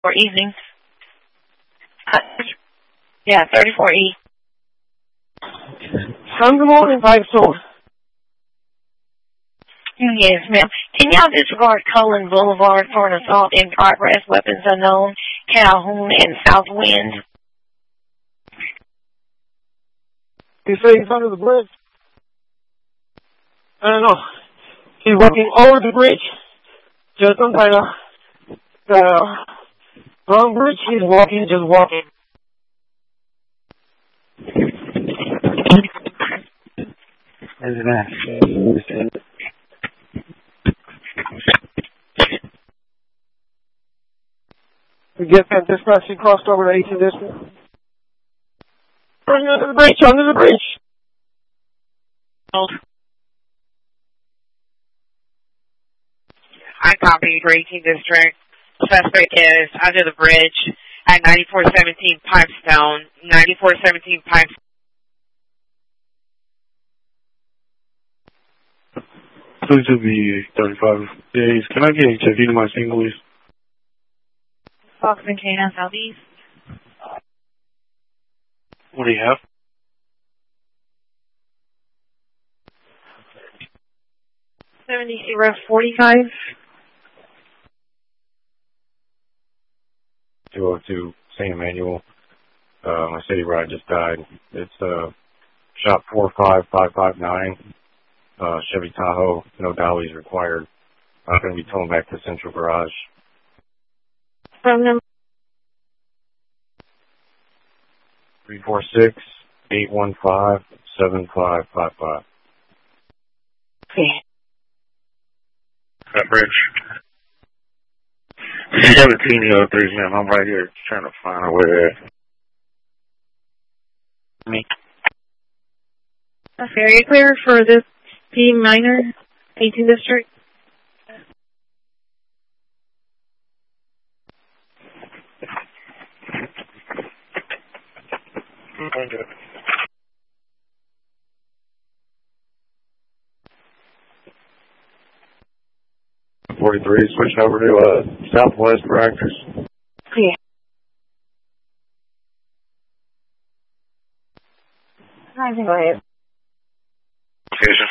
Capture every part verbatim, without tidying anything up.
For evening. Uh, yeah, thirty-four E. Come good morning, five store. Yes, ma'am. Can y'all disregard Cullen Boulevard for an assault in progress, weapons unknown, Calhoun and Southwind? You say he's under the bridge? I don't know. He's walking over the bridge. Just on by the, the wrong bridge. He's walking, just walking. We get that dispatch. He crossed over to eighteenth district. Under the bridge, under the bridge. Hold. I copy for eighteenth district. Suspect is under the bridge at ninety-four seventeen Pipestone. ninety-four seventeen Pipestone. Please to be thirty-five days. Can I get H I V to my single, please? Fox and Canaan Southeast. What do you have? seventy zero forty-five. two oh two Saint Emmanuel. Uh, my city ride just died. It's uh, shop four five five five nine. Uh, Chevy Tahoe. No dollies required. I'm going to be towing back to Central Garage. From number three four six, eight one five, seven five five five. Okay. That bridge. seventeen oh three, man. I'm right here trying to find a way there. Me. Okay, are you clear for this P minor, eighteenth district? forty-three, switching over to uh, Southwest for actors. Yeah. I think I have. Location.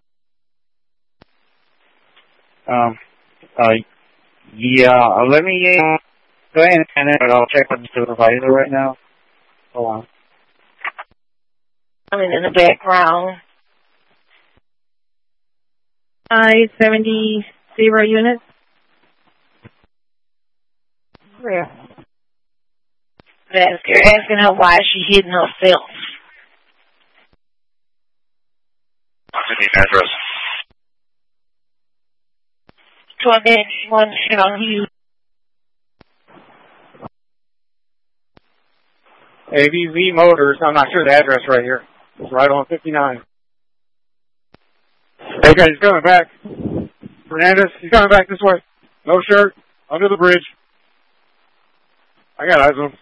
Um, uh, yeah, uh, let me, uh, go ahead and send it, but I'll check with the supervisor right now. Hold on. I'm in the background. I seventy zero units. Where? That's, you're asking her why she hidden herself. I need an address. twelve one shit on you. A B Z Motors. I'm not sure the address right here. It's right on fifty-nine. Hey guys, he's coming back. Fernandez, he's coming back this way. No shirt, under the bridge. I got eyes on him.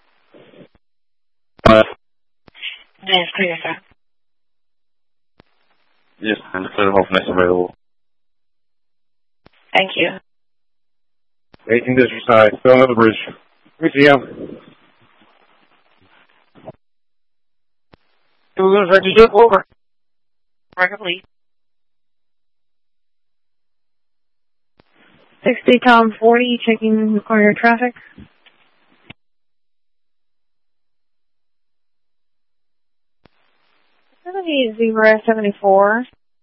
Uh, That's clear, sir. yes, and the clear hoping it's available. Thank you. eighteenth district side, still under the bridge. Let me see him. We're going to ready to jump over. Record lead. sixty Tom forty, checking corner traffic. zero seventy-four.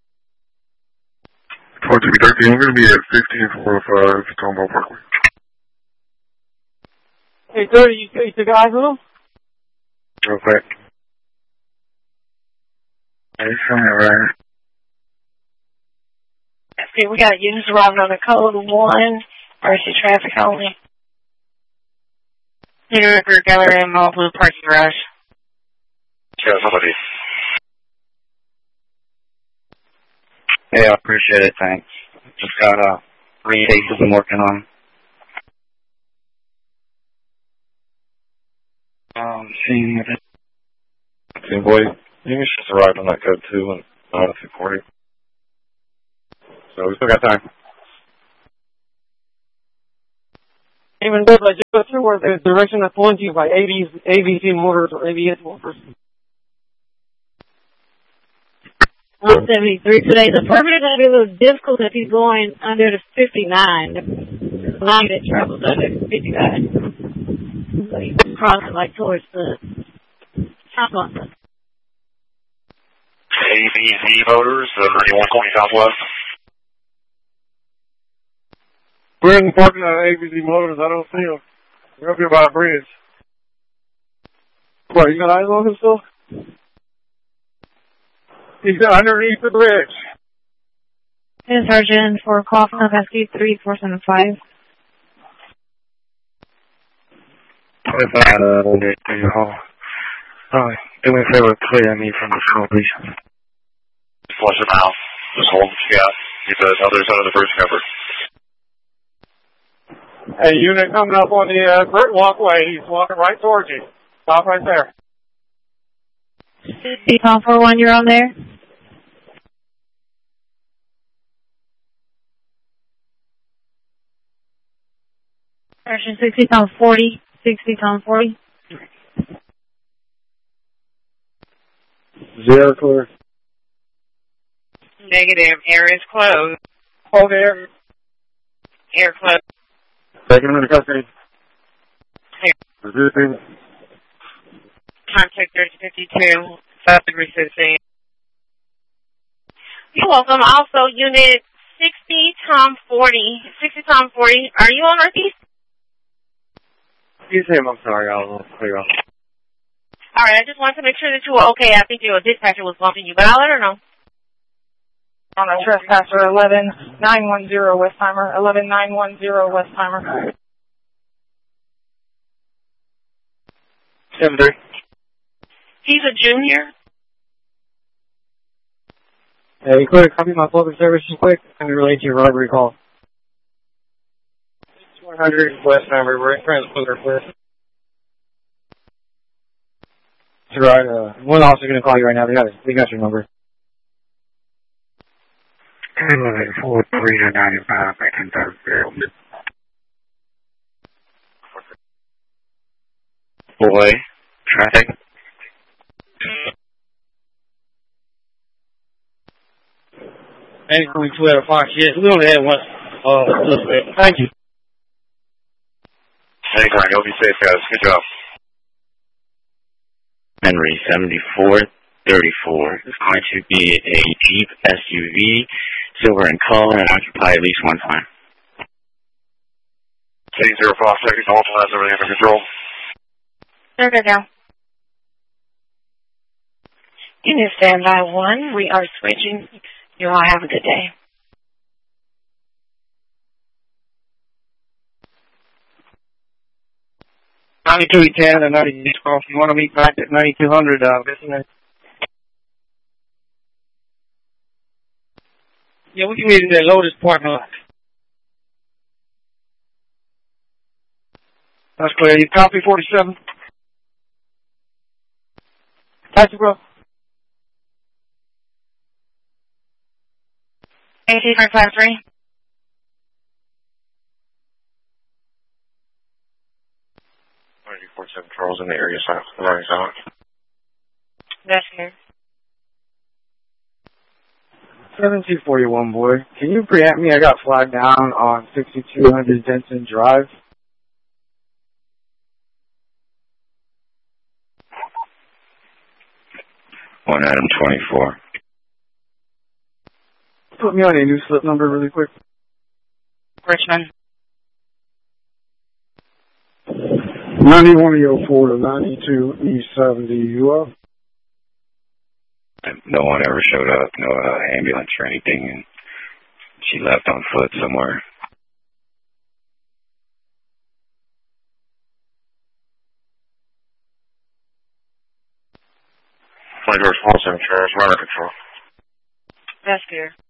twenty thirteen, I'm going to be at fifteen four oh five, Tomball Parkway. Hey, thirty, you, you took eyes on him? Okay. It's right. See, we got units arriving on the code one versus traffic only. New River Gallery and Mall Blue Parking Garage. Yeah, somebody. Yeah, I appreciate it, thanks. Just got, uh, three cases I'm working on. Um, seeing if it... Team boy, you just arrived on that code two and nine two forty. So we still got time. Even though I just go through where the direction that's going to you by A B C Motors or A B S Motors. one seventy-three today. The permit is going to be a little difficult if he's going under the fifty-nine. The line that travels under fifty-nine. So he's crossing like towards the Southwest. A B C Motors, uh, ninety-one twenty Southwest. We're in the parking lot of A B C Motors. I don't see him. We're up here by a bridge. What, you got eyes on him still? He's underneath the bridge. Hey, Sergeant, for Coffin of Rescue three four seven five. If I, uh, Alright, do me a favor, clear me from the school, please. Flush him out. Just hold the gas. Get the other side of the bridge cover. Hey, unit coming up on the uh, brick walkway. He's walking right towards you. Stop right there. C Tom four one, you're on there? Version sixty Tom forty. sixty Tom forty. Zero clear. Negative. Air is closed. Hold air. Air closed. Taking him into custody. Here. Contact thirty fifty-two. Suspect resisting. You're welcome. Also, Unit sixty Tom forty. sixty Tom forty. Are you on Northeast? He's him. I'm sorry. I'll clear off. All right. I just wanted to make sure that you were okay. I think your dispatcher was bumping you, but I'll let her know. On a trespasser, eleven nine one zero Westheimer, eleven nine one zero Westheimer. seven three. He's a junior. Hey, quick, copy my public service real quick. Can we relate to your robbery call? one hundred Westheimer, we're in transporter, please. That's right, uh, one officer's gonna call you right now. We got it. We got your number. eleven four three ninety-five, I can talk there. Boy, traffic. Hey, we twelve Fox, yes, we only had one, uh, suspect. Thank you. Anytime, you'll be safe, guys. Good job. Henry seventy-four thirty-four is going to be a Jeep S U V, silver in color, and occupy at least one time. City zero five seconds, all plans, everything under control. They're good now. Unit standby one. We are switching. You all have a good day. ninety-two ten and ninety-two twelve. You want to meet back at ninety-two hundred, uh, listener? Yeah, we can meet in that Lotus parking lot. That's clear. You copy forty-seven? Taxi, bro. eighteen five five three. forty-seven Charles in the area south, running south. That's here. seven two four one, boy. Can you preempt me? I got flagged down on sixty-two hundred Denton Drive. One item twenty-four. Put me on a new slip number really quick. Richmond. ninety-one E oh four to ninety-two E seventy. You up? No one ever showed up, no uh, ambulance or anything, and she left on foot somewhere. twenty-four four seven Charles, runner control. That's here.